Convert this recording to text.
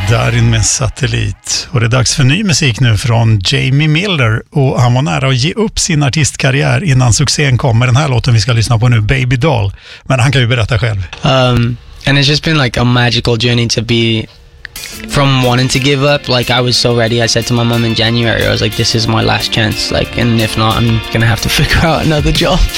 Darin med Satellit. Och det är dags för ny musik nu från Jamie Miller. Och han var nära att ge upp sin artistkarriär innan succén kom med den här låten vi ska lyssna på nu, Baby Doll. Men han kan ju berätta själv. And it's just been like a magical journey to be from wanting to give up. Like I was so ready. I said to my mom in January, I was like, this is my last chance. Like, and if not, I'm gonna have to figure out another job.